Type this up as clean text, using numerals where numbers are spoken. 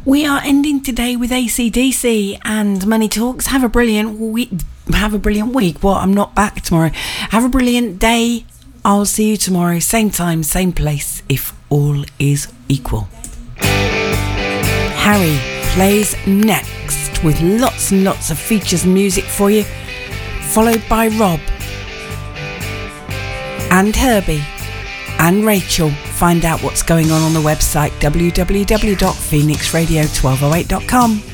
We are ending today with AC/DC and Money Talks. Have a brilliant week. Well, I'm not back tomorrow. Have a brilliant day. I'll see you tomorrow, same time, same place, if all is equal. Harry plays next with lots and lots of features and music for you, followed by Rob and Herbie and Rachel. Find out what's going on the website www.phoenixradio1208.com.